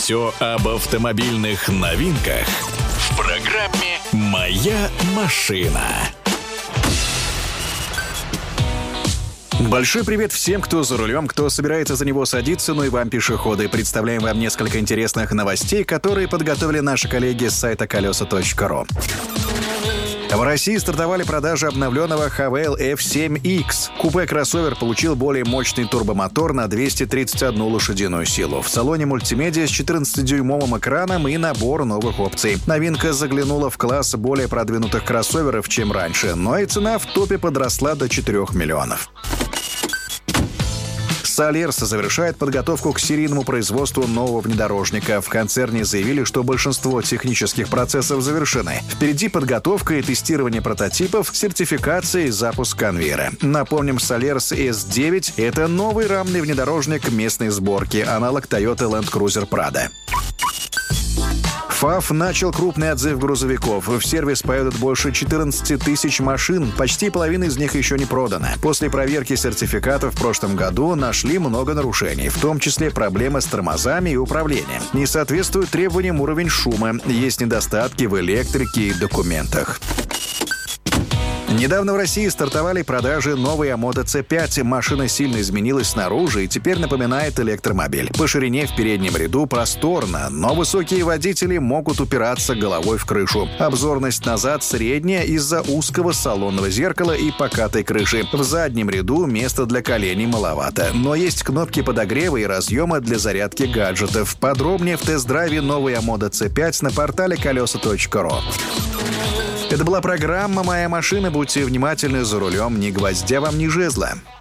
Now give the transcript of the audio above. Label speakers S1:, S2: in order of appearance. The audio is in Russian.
S1: Все об автомобильных новинках в программе «Моя машина».
S2: Большой привет всем, кто за рулем, кто собирается за него садиться, ну и вам, пешеходы. Представляем вам несколько интересных новостей, которые подготовили наши коллеги с сайта колеса.ру. В России стартовали продажи обновленного Havail F7X. Купе-кроссовер получил более мощный турбомотор на 231 лошадиную силу. В салоне мультимедиа с 14-дюймовым экраном и набор новых опций. Новинка заглянула в класс более продвинутых кроссоверов, чем раньше, но и цена в топе подросла до 4 миллионов. Солерс завершает подготовку к серийному производству нового внедорожника. В концерне заявили, что большинство технических процессов завершены. Впереди подготовка и тестирование прототипов, сертификация и запуск конвейера. Напомним, Солерс S9 — это новый рамный внедорожник местной сборки, аналог Toyota Land Cruiser Prado. ФАВ начал крупный отзыв грузовиков. В сервис поедут больше 14 тысяч машин, почти половина из них еще не продана. После проверки сертификатов в прошлом году нашли много нарушений, в том числе проблемы с тормозами и управлением. Не соответствует требованиям уровень шума, есть недостатки в электрике и документах. Недавно в России стартовали продажи новой Амода C5. Машина сильно изменилась снаружи и теперь напоминает электромобиль. По ширине в переднем ряду просторно, но высокие водители могут упираться головой в крышу. Обзорность назад средняя из-за узкого салонного зеркала и покатой крыши. В заднем ряду места для коленей маловато, но есть кнопки подогрева и разъема для зарядки гаджетов. Подробнее в тест-драйве новой Амода C5 на портале колеса.ру. Это была программа «Моя машина». Будьте внимательны за рулем, ни гвоздя вам, ни жезла.